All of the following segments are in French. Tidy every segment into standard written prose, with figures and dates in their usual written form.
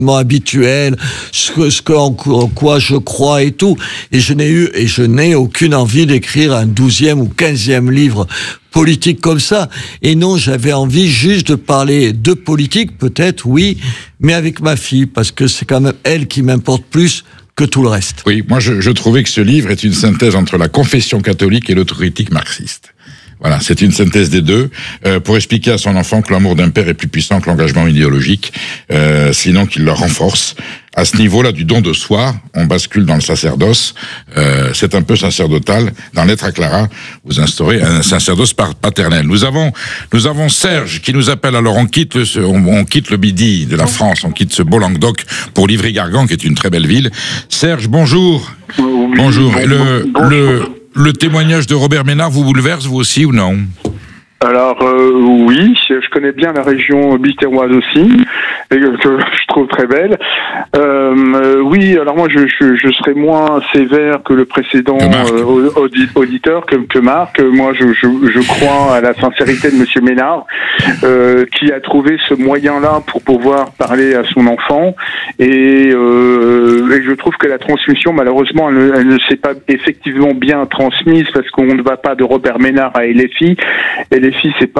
habituel, en quoi je crois et tout. Et je n'ai aucune envie d'écrire un 12e ou 15e livre politique comme ça. Et non, j'avais envie juste de parler de politique, peut-être, oui, mais avec ma fille, parce que c'est quand même elle qui m'importe plus que tout le reste. Oui, moi je trouvais que ce livre est une synthèse entre la confession catholique et l'autocritique marxiste. Voilà, c'est une synthèse des deux, pour expliquer à son enfant que l'amour d'un père est plus puissant que l'engagement idéologique, sinon qu'il le renforce. À ce niveau-là du don de soi, on bascule dans le sacerdoce, c'est un peu sacerdotal. Dans Lettre à Clara, vous instaurez un sacerdoce paternel. Nous avons Serge qui nous appelle, alors on quitte le Midi de la France, on quitte ce beau Languedoc pour Livry-Gargan, qui est une très belle ville. Serge, bonjour. Oui, bonjour. Et le témoignage de Robert Ménard vous bouleverse, vous aussi, ou non? Alors oui, je connais bien la région biterroise aussi, et que je trouve très belle. Oui, alors moi je serais moins sévère que le précédent auditeur, que Marc. Moi je crois à la sincérité de Monsieur Ménard, qui a trouvé ce moyen-là pour pouvoir parler à son enfant, et je trouve que la transmission, malheureusement, elle ne s'est pas bien transmise, parce qu'on ne va pas de Robert Ménard à LFI. LFI, c'est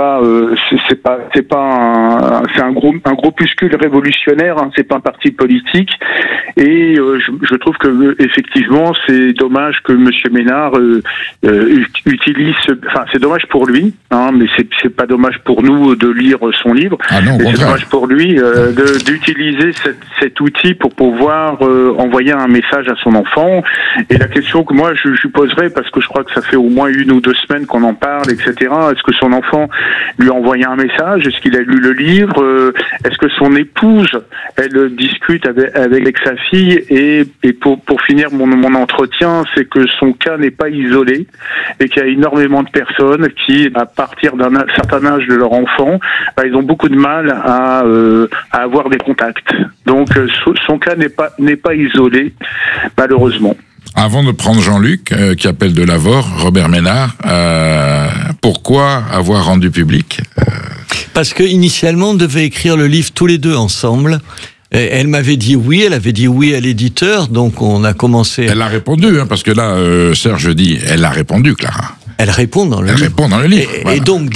un groupuscule révolutionnaire, hein, c'est pas un parti politique, et je trouve que effectivement c'est dommage que Monsieur Ménard utilise, enfin c'est dommage pour lui, hein, mais c'est pas dommage pour nous de lire son livre. Ah non, c'est dommage pour lui d'utiliser cet outil pour pouvoir envoyer un message à son enfant. Et la question que moi je lui poserais, parce que je crois que ça fait au moins 1 ou 2 semaines qu'on en parle, etc. Est-ce que son enfant lui a envoyé un message? Est-ce qu'il a lu le livre? Est-ce que son épouse, elle discute avec sa fille? Et pour finir mon entretien, c'est que son cas n'est pas isolé, et qu'il y a énormément de personnes qui, à partir d'un certain âge de leur enfant, ils ont beaucoup de mal à avoir des contacts. Donc son cas n'est pas isolé, malheureusement. Avant de prendre Jean-Luc, qui appelle de Lavore, Robert Ménard, pourquoi avoir rendu public Parce que initialement, on devait écrire le livre tous les deux ensemble. Et elle m'avait dit oui, elle avait dit oui à l'éditeur, donc on a commencé... Elle a répondu, hein, parce que là, Serge dit, elle a répondu, Clara. Elle répond dans le livre. Elle répond dans le livre. Et donc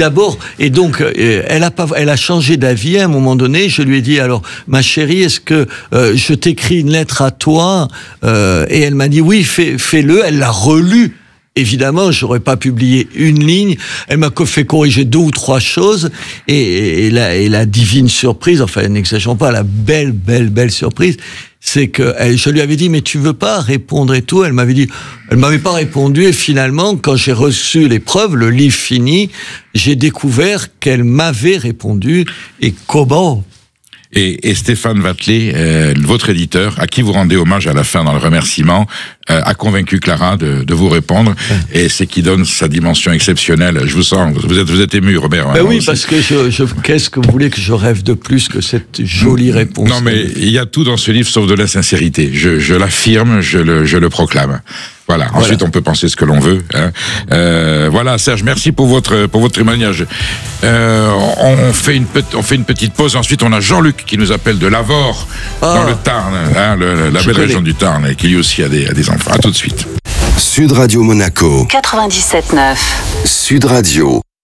elle a changé d'avis à un moment donné. Je lui ai dit, alors ma chérie, est-ce que je t'écris une lettre à toi? Et elle m'a dit oui, fais-le. Elle l'a relu. Évidemment, j'aurais pas publié une ligne. Elle m'a fait corriger 2 ou 3 choses. Et la divine surprise, enfin, n'exagérons pas, la belle surprise, c'est que je lui avais dit, mais tu veux pas répondre et tout? Elle m'avait pas répondu, et finalement, quand j'ai reçu les preuves, le livre fini, j'ai découvert qu'elle m'avait répondu, et comment? Et Stéphane Vatelet, votre éditeur, à qui vous rendez hommage à la fin dans le remerciement, a convaincu Clara de vous répondre, et c'est qui donne sa dimension exceptionnelle. Je vous sens, vous êtes ému, Robert. Ben oui, parce que qu'est-ce que vous voulez que je rêve de plus que cette jolie réponse? Non, mais il y a tout dans ce livre sauf de la sincérité. Je l'affirme, je le proclame. Voilà. Ensuite, on peut penser ce que l'on veut. Hein. Voilà, Serge, merci pour votre témoignage. On fait une petite pause. Ensuite, on a Jean-Luc qui nous appelle de Lavore, dans le Tarn, hein, la belle région du Tarn, et qui lui aussi a des enfants. À tout de suite. Sud Radio Monaco. 97.9. Sud Radio.